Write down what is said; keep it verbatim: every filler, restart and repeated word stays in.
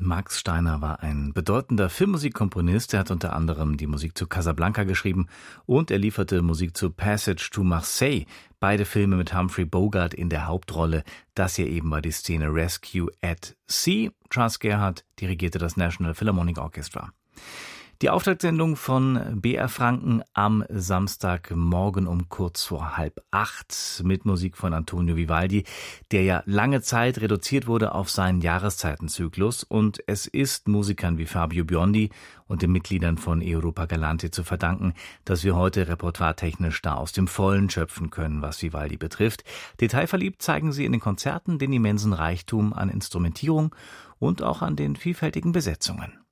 Max Steiner war ein bedeutender Filmmusikkomponist. Er hat unter anderem die Musik zu Casablanca geschrieben und er lieferte Musik zu Passage to Marseille. Beide Filme mit Humphrey Bogart in der Hauptrolle. Das hier eben war die Szene Rescue at Sea. Charles Gerhardt dirigierte das National Philharmonic Orchestra. Die Auftaktsendung von B R Franken am Samstagmorgen um kurz vor halb acht mit Musik von Antonio Vivaldi, der ja lange Zeit reduziert wurde auf seinen Jahreszeitenzyklus. Und es ist Musikern wie Fabio Biondi und den Mitgliedern von Europa Galante zu verdanken, dass wir heute repertoiretechnisch da aus dem Vollen schöpfen können, was Vivaldi betrifft. Detailverliebt zeigen sie in den Konzerten den immensen Reichtum an Instrumentierung und auch an den vielfältigen Besetzungen.